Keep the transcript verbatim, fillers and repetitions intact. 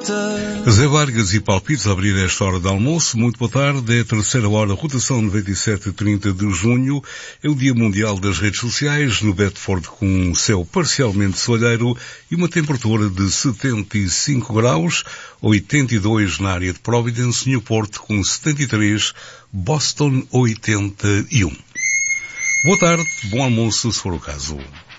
Zé Vargas e palpites a abrir esta hora de almoço. Muito boa tarde. É a terceira hora, rotação noventa e sete a trinta de junho. É o Dia Mundial das Redes Sociais, no Bedford com um céu parcialmente soalheiro e uma temperatura de setenta e cinco graus, oitenta e dois na área de Providence, Newport com setenta e três, Boston oitenta e um. Boa tarde, bom almoço se for o caso.